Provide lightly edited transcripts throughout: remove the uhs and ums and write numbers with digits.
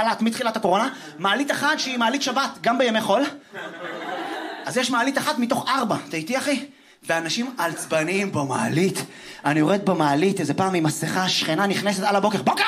בחל"ת מתחילת הקורונה, מעלית אחת שהיא מעלית שבת, גם בימי חול. אז יש מעלית אחת מתוך 4, אתה איתי אחי? ואנשים עצבניים במעלית, אני יורד במעלית, איזה פעם עם מסכה, שכנה נכנסת על הבוקר, בוקר!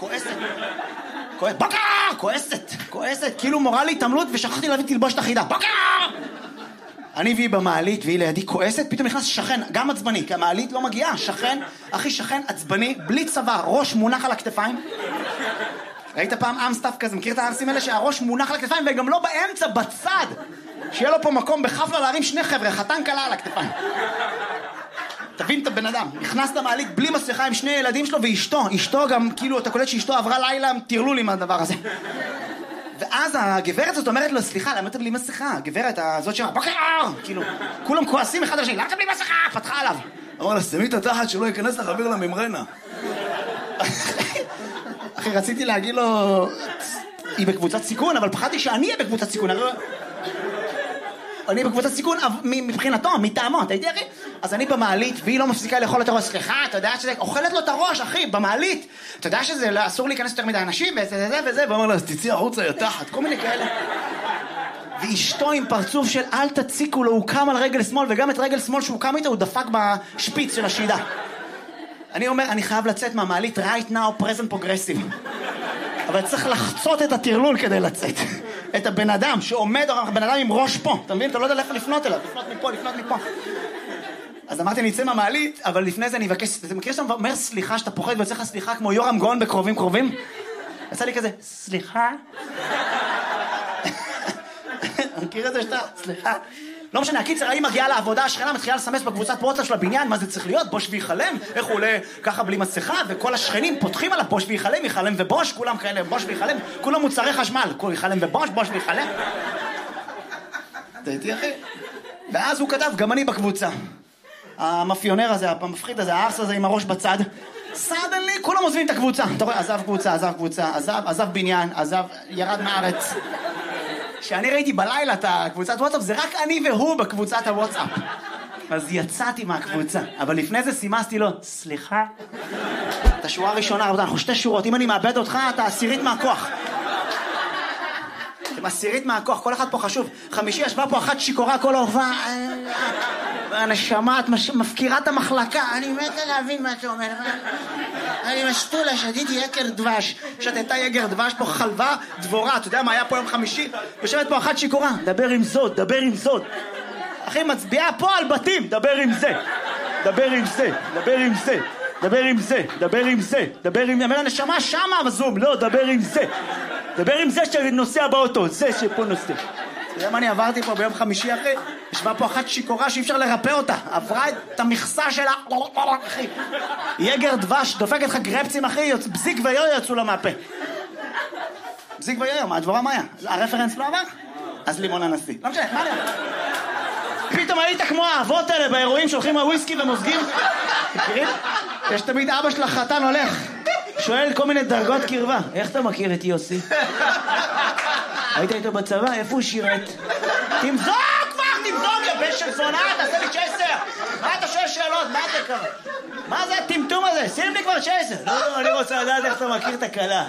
כועסת, כאילו מורה לי התעמלות ושכחתי להביא תלבושת אחידה, בוקר! אני והיא במעלית והיא לידי כועסת, פתאום נכנס שכן, גם עצבני, כי המעלית לא מגיעה, שכן עצבני, בלי צבא, ראש מונח על הכתפיים. ראית פעם אמסטאפ כזה, מכיר את הארסים האלה שהראש מונח על הכתפיים וגם לא באמצע, בצד, שיהיה לו פה מקום בחפלה להרים 2 חבר'ה, חתן קלה על הכתפיים. תבין את הבן אדם, נכנס למעלית בלי מסכה עם 2 ילדים שלו ואשתו גם, כאילו אתה קולט שאשתו עברה לילה, תירלו לי מהדבר הזה. ואז הגברת הזאת אומרת לו, סליחה, למה אתה בלי מסכה? הגברת הזאת שאומרת, בוקר! כאילו, כולם כועסים אחד על השני, למה אתה בלי מסכה? פתחה עליו. אמר לה, שימי את התחת שלא ייכנס לך אוויר לממרנה. אחי, רציתי להגיד לו, היא בקבוצת סיכון, אבל פחדתי שאני אהיה בקבוצת סיכון. אני בקבוצת סיכון מבחינתו, מטעמו, אתה יודע אחי? אז אני במעלית, והיא לא מפסיקה לאכול את הראש, סליחה, אתה יודע שזה, אוכלת לו את הראש, אחי, במעלית. אתה יודע שזה אסור להיכנס יותר מדי אנשים, וזה, ואומר לה, אז תצאי החוצה, יא תחת, כל מיני כאלה. ואשתו עם פרצוף של אל תציקו לו, הוא קם על רגל שמאל, וגם את רגל שמאל שהוא קם איתה, הוא דפק בשפיץ של השידה. אני אומר, אני חייב לצאת מהמעלית, right now, present progressive. אבל צריך לחצות את הטרלול כדי לצאת. את הבן אדם שעומד, הבן אדם עם ראש פה, אתה מבין? אתה לא יודע איך לפנות אליו, לפנות מפה. אז אמרתי, אני אצא מהמעלית, אבל לפני זה אני אבקש, אתה מכיר שאתה אומר סליחה, שאתה פוחד ויוצא לך סליחה כמו יורם גאון בקרובים? עשה לי כזה, סליחה? מכיר את זה שאתה, סליחה? לא משנה, הקיצר, אני מגיעה לעבודה, השכנה מתחילה לסמס בקבוצת וואטסאפ של הבניין, מה זה צריך להיות? בוש ויחלם? איך הוא עולה ככה בלי מסכה? וכל השכנים פותחים עליו בוש ויחלם, יחלם ובוש, כולם כאלה, בוש ויחלם, כולם מוצרי חשמל, כולם יחלם ובוש, בוש ויחלם. אתה איתי אחי? ואז הוא כתב, גם אני בקבוצה. המאפיונר הזה, המפחיד הזה, הארס הזה עם הראש בצד. סדנלי, כולם עוזבים את הקבוצה. אתה רואה, עזב בניין, ירד מארץ. כשאני ראיתי בלילה את הקבוצת וואטסאפ, זה רק אני והוא בקבוצת הוואטסאפ. אז יצאתי מהקבוצה, אבל לפני זה סימסתי לו, סליחה? את השורה הראשונה, אנחנו 2 שורות, אם אני מאבד אותך, אתה 10 מהכוח. אתם 10 מהכוח, כל אחד פה חשוב. 5 ישבה פה אחת שיקורה כל ההופעה. הנשמה, את מפקירה את המחלקה. אני מתה להבין מה אתה אומר. אני משתולה, שתיתי יקר דבש. שתתה יקר דבש פה חלבה דבורה. אתה יודע מה היה פה יום חמישי? יושבת פה אחת שיקורה. דבר עם זאת. אחי, מצביעה פה על בתים. דבר עם זה. אומר הנשמה שמה בזום. לא, דבר עם זה שנוסע באוטו. זה שפה נוסע. אתה יודע מה אני עברתי פה ביום חמישי אחי? ישבה פה אחת שיקורה שאי אפשר לרפא אותה. עברה את המכסה שלה. אחי. יגר דבש, דופקת לך גרפצים אחי, בזיק ויו יצאו לה מהפה. בזיק ויו, מה הדבורה מה היה? הרפרנס לא עבר? אז לימון הנשיא. לא משנה, מה אני אומר? פתאום היית כמו האבות האלה באירועים שהולכים מהוויסקי ומוזגים. מכירים? יש תמיד אבא של החתן הולך. שואל כל מיני דרגות קרבה. איך אתה מכיר את יוסי? היית איתו בצבא? איפה הוא שירת? תמזוג כבר, יא בן של זונה, תעשה לי צ'ייסר. מה אתה שואל שאלות? מה זה קרה? מה זה הטמטום הזה? שים לי כבר צ'ייסר. לא, אני רוצה לדעת איך אתה מכיר את הכלה.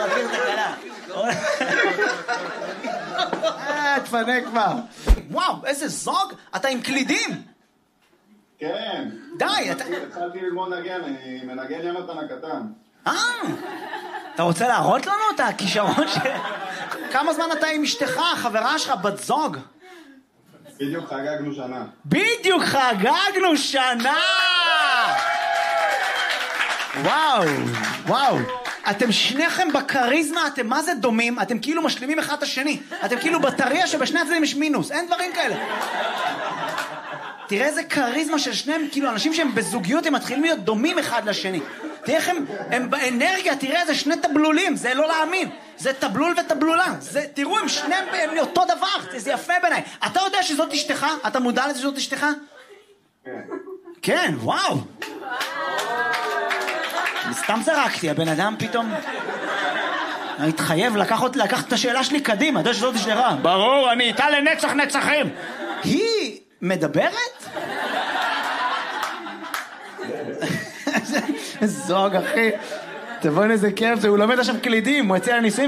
תפנה כבר. וואו, איזה זוג. אתה עם קלידים. כן. די, התחלתי ללמוד נגן, אני מנגן יונתן הקטן. אתה רוצה להראות לנו את הכישרון כמה זמן אתה עם אשתך, חברה שלך, בת זוג? בדיוק חגגנו שנה! וואו. אתם שניכם בקריזמה, אתם מה זה דומים? אתם כאילו משלימים אחד את השני. אתם כאילו בטריה שבשני הצדדים יש מינוס. אין דברים כאלה. תראה איזה קריזמה של שניהם, כאילו אנשים שהם בזוגיות הם מתחילים להיות דומים אחד לשני. תראה איך הם באנרגיה, תראה איזה 2 טבלולים, זה לא להאמין. זה טבלול וטבלולה. תראו, הם שניהם אותו דבר, זה יפה בעיניי. אתה יודע שזאת אשתך? אתה מודע לזה שזאת אשתך? כן, וואו. סתם זרקתי, הבן אדם פתאום התחייב לקחת את השאלה שלי קדימה. אתה יודע שזאת אשתך? ברור, אני איתה לנצח נצחים. היא מדברת? זוג אחי, תבוא איזה כיף, הוא לומד עכשיו קלידים, הוא יצא לניסויים